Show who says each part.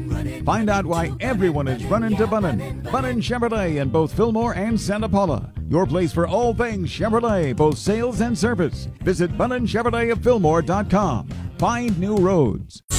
Speaker 1: Find out why everyone is running to Bunnin. Bunnin Chevrolet in both Fillmore and Santa Paula. Your place for all things Chevrolet, both sales and service. Visit BunninChevroletofFillmore.com. Find new roads.